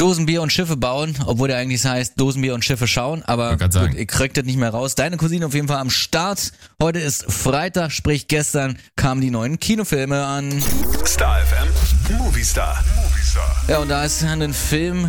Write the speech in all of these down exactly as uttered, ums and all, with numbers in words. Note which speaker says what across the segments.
Speaker 1: Dosenbier und Schiffe bauen, obwohl der eigentlich heißt Dosenbier und Schiffe schauen, aber gut, ihr kriegt das nicht mehr raus. Deine Cousine auf jeden Fall am Start. Heute ist Freitag, sprich gestern kamen die neuen Kinofilme an.
Speaker 2: Star F M, Movie Star.
Speaker 1: Ja, und da ist ein Film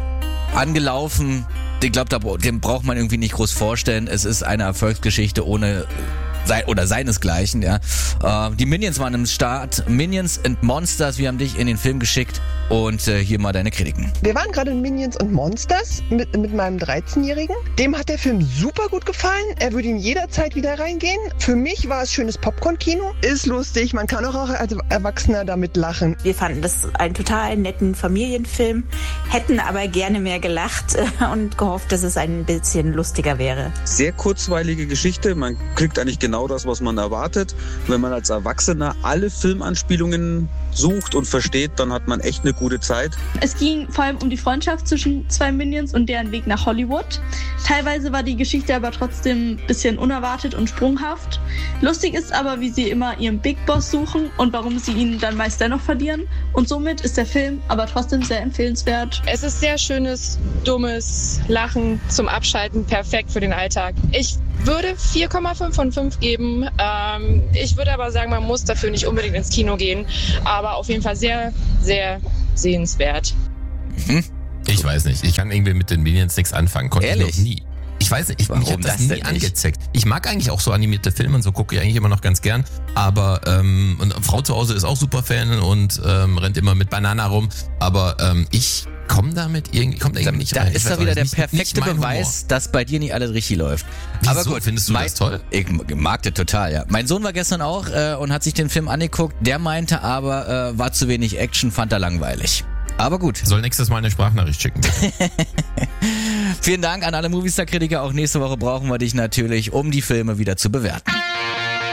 Speaker 1: angelaufen, ich glaube, den braucht man irgendwie nicht groß vorstellen. Es ist eine Erfolgsgeschichte ohne sei oder seinesgleichen, ja. Äh, die Minions waren im Start. Minions and Monsters, wir haben dich in den Film geschickt und äh, hier mal deine Kritiken.
Speaker 3: Wir waren gerade in Minions und Monsters mit, mit meinem dreizehnjährigen. Dem hat der Film super gut gefallen. Er würde ihn jederzeit wieder reingehen. Für mich war es schönes Popcorn-Kino. Ist lustig, man kann auch als Erwachsener damit lachen.
Speaker 4: Wir fanden das einen total netten Familienfilm, hätten aber gerne mehr gelacht und gehofft, dass es ein bisschen lustiger wäre.
Speaker 5: Sehr kurzweilige Geschichte, man kriegt eigentlich genau Genau das, was man erwartet. Wenn man als Erwachsener alle Filmanspielungen sucht und versteht, dann hat man echt eine gute Zeit.
Speaker 6: Es ging vor allem um die Freundschaft zwischen zwei Minions und deren Weg nach Hollywood. Teilweise war die Geschichte aber trotzdem ein bisschen unerwartet und sprunghaft. Lustig ist aber, wie sie immer ihren Big Boss suchen und warum sie ihn dann meist dennoch verlieren. Und somit ist der Film aber trotzdem sehr empfehlenswert.
Speaker 7: Es ist sehr schönes, dummes Lachen zum Abschalten, perfekt für den Alltag. Ich würde vier Komma fünf von fünf geben. Ähm, ich würde aber sagen, man muss dafür nicht unbedingt ins Kino gehen. Aber auf jeden Fall sehr, sehr sehenswert.
Speaker 8: Mhm. Ich weiß nicht. Ich kann irgendwie mit den Minions nichts anfangen. Konnte
Speaker 1: Ehrlich?
Speaker 8: ich noch nie. Ich weiß nicht, ich, ich habe das, das nie angezeckt. Ich mag eigentlich auch so animierte Filme und so gucke ich eigentlich immer noch ganz gern. Aber ähm, und Frau zu Hause ist auch super Fan und ähm, rennt immer mit Banana rum. Aber ähm, ich komme damit irgendwie, komm da irgendwie nicht
Speaker 1: da
Speaker 8: rein.
Speaker 1: Da ist da wieder der perfekte Beweis,
Speaker 8: Humor.
Speaker 1: dass bei dir nicht alles richtig läuft.
Speaker 8: Wieso?
Speaker 1: Aber gut,
Speaker 8: findest du
Speaker 1: mein,
Speaker 8: das toll?
Speaker 1: Ich mag das total, ja. Mein Sohn war gestern auch äh, und hat sich den Film angeguckt. Der meinte aber, äh, war zu wenig Action, fand er langweilig. Aber gut.
Speaker 8: Soll nächstes Mal eine Sprachnachricht schicken, bitte.
Speaker 1: Vielen Dank an alle Movistar-Kritiker. Auch nächste Woche brauchen wir dich natürlich, um die Filme wieder zu bewerten.